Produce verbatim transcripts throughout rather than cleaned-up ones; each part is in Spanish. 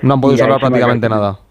No han podido Y ahí salvar se me prácticamente acabó. nada.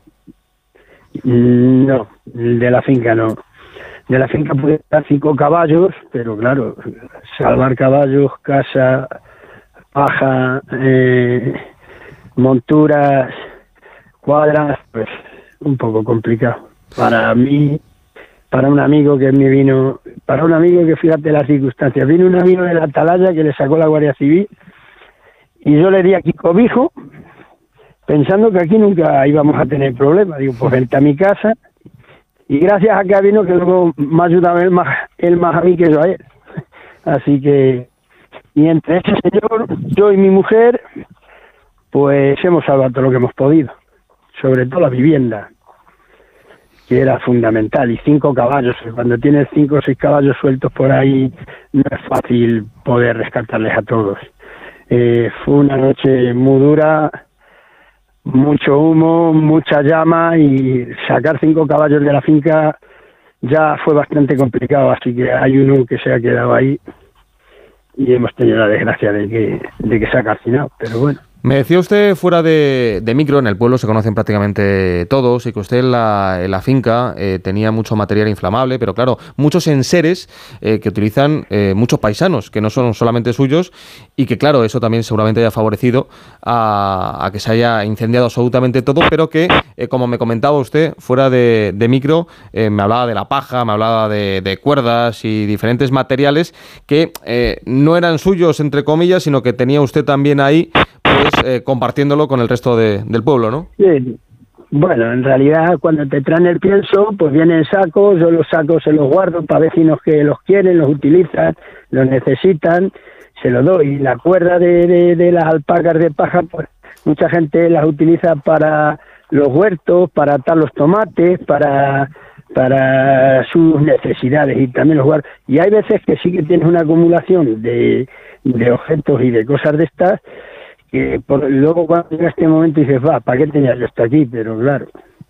No, de la finca no. De la finca puede estar cinco caballos, pero claro, salvar caballos, casa, paja, eh, monturas, cuadras, pues un poco complicado. Para mí, para un amigo que me vino, para un amigo que fíjate las circunstancias, vino un amigo de la Atalaya que le sacó la Guardia Civil y yo le di aquí cobijo pensando que aquí nunca íbamos a tener problemas. Digo, pues vente a mi casa. Y gracias a que vino, que luego me ha ayudado él más, él más a mí que yo a él. Así que, y entre ese señor, yo y mi mujer, pues hemos salvado todo lo que hemos podido. Sobre todo la vivienda, que era fundamental. Y cinco caballos. Cuando tienes cinco o seis caballos sueltos por ahí, no es fácil poder rescatarles a todos. Eh, fue una noche muy dura, mucho humo, mucha llama, y sacar cinco caballos de la finca ya fue bastante complicado, así que hay uno que se ha quedado ahí y hemos tenido la desgracia de que, de que se ha calcinado, pero bueno. Me decía usted fuera de, de micro, en el pueblo se conocen prácticamente todos, y que usted en la, en la finca eh, tenía mucho material inflamable, pero claro, muchos enseres eh, que utilizan eh, muchos paisanos, que no son solamente suyos, y que claro, eso también seguramente haya favorecido a, a que se haya incendiado absolutamente todo, pero que, eh, como me comentaba usted, fuera de, de micro, eh, me hablaba de la paja, me hablaba de, de cuerdas y diferentes materiales que eh, no eran suyos, entre comillas, sino que tenía usted también ahí, pues eh, compartiéndolo con el resto de, del pueblo, ¿no? Sí. Bueno, en realidad cuando te traen el pienso, pues vienen sacos, yo los sacos se los guardo para vecinos que los quieren, los utilizan, los necesitan, se los doy. La cuerda de, de, de las alpacas de paja, pues mucha gente las utiliza para los huertos, para atar los tomates, para para sus necesidades, y también los guardo. Y hay veces que sí que tienes una acumulación de, de objetos y de cosas de estas, que por, luego cuando llega este momento dices, va, ¿para qué tenía yo esto aquí? Pero claro,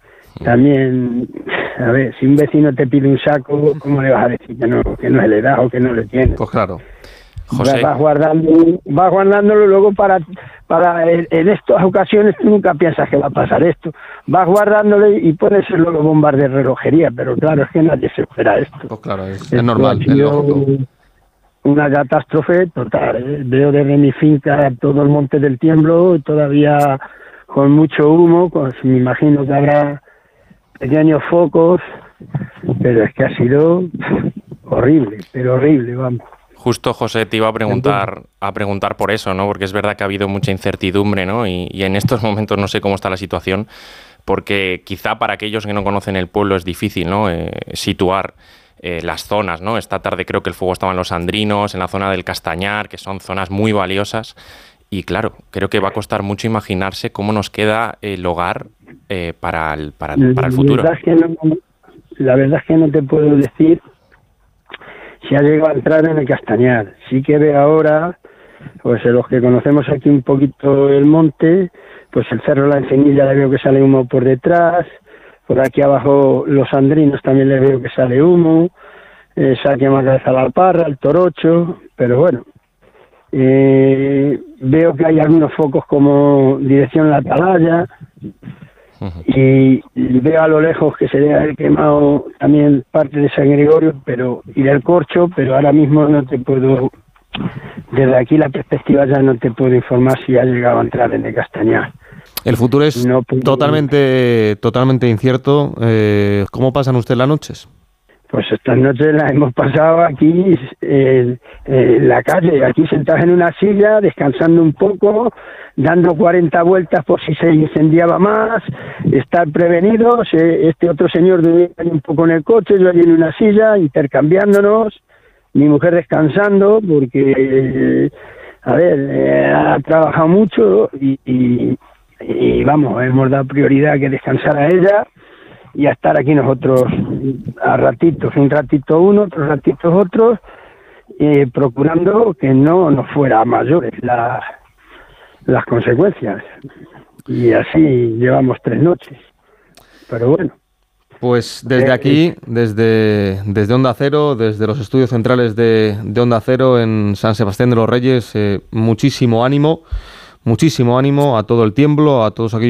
también, a ver, si un vecino te pide un saco, ¿cómo le vas a decir que no, que no se le da o que no le tiene? Pues claro. José. Vas guardando, vas guardándolo luego para, para en, en estas ocasiones tú nunca piensas que va a pasar esto. Vas guardándolo y puede ser luego bombas de relojería, pero claro, es que nadie se espera esto. Pues claro, es, es normal, es lógico. Una catástrofe total, ¿eh? Veo desde mi finca todo el Monte del Tiemblo, todavía con mucho humo, pues me imagino que habrá pequeños focos, pero es que ha sido horrible, pero horrible, vamos. Justo, José, te iba a preguntar a preguntar por eso, ¿no? Porque es verdad que ha habido mucha incertidumbre, ¿no? Y, y en estos momentos no sé cómo está la situación, porque quizá para aquellos que no conocen el pueblo es difícil, ¿no? Eh, situar eh, las zonas, ¿no? Esta tarde creo que el fuego estaba en Los Andrinos, en la zona del Castañar, que son zonas muy valiosas. Y claro, creo que va a costar mucho imaginarse cómo nos queda el hogar eh, para, el, para, para el futuro. La verdad es que no, la verdad es que no te puedo decir si ha llegado a entrar en el Castañar. Sí que ve ahora, pues los que conocemos aquí un poquito el monte, pues el Cerro La Encenilla le veo que sale humo por detrás, por aquí abajo Los Andrinos también le veo que sale humo, eh, se ha quemado cabeza la Alparra, el Torocho, pero bueno, eh, veo que hay algunos focos como dirección La Atalaya, y veo a lo lejos que se debe haber quemado también parte de San Gregorio pero y del Corcho, pero ahora mismo no te puedo, desde aquí la perspectiva ya no te puedo informar si ha llegado a entrar en el Castañar. El futuro es no puedo... totalmente totalmente incierto. Eh, ¿Cómo pasan ustedes las noches? Pues estas noches las hemos pasado aquí eh, en la calle, aquí sentados en una silla, descansando un poco, dando cuarenta vueltas por si se incendiaba más, estar prevenidos. Este otro señor dormía un poco en el coche, yo allí en una silla, intercambiándonos, mi mujer descansando, porque, eh, a ver, eh, ha trabajado mucho y, y, y vamos, hemos dado prioridad a que descansara ella y a estar aquí nosotros a ratitos, un ratito uno, otros ratitos otros, eh, procurando que no nos fuera a mayores la, las consecuencias. Y así llevamos tres noches. Pero bueno. Pues desde eh, aquí, desde, desde Onda Cero, desde los estudios centrales de, de Onda Cero en San Sebastián de los Reyes, eh, muchísimo ánimo, muchísimo ánimo a todo el Tiemblo, a todos aquellos